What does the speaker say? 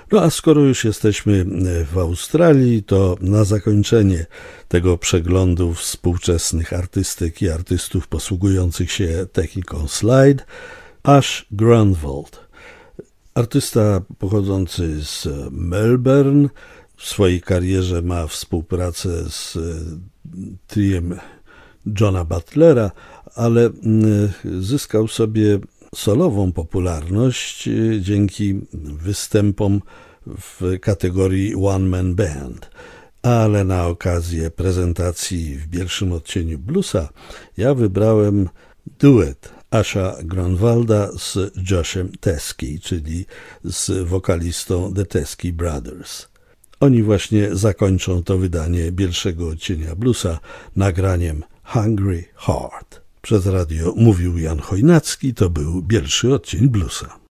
No a skoro już jesteśmy w Australii, to na zakończenie tego przeglądu współczesnych artystek i artystów posługujących się techniką slide, Ash Grunwald. Artysta pochodzący z Melbourne, w swojej karierze ma współpracę z triem Johna Butlera, ale zyskał sobie solową popularność dzięki występom w kategorii One Man Band. Ale na okazję prezentacji w pierwszym odcieniu bluesa ja wybrałem duet Asha Grunwalda z Joshem Teskey, czyli z wokalistą The Teskey Brothers. Oni właśnie zakończą to wydanie pierwszego odcienia bluesa nagraniem Hungry Heart. Przez radio mówił Jan Chojnacki, to był pierwszy odcień bluesa.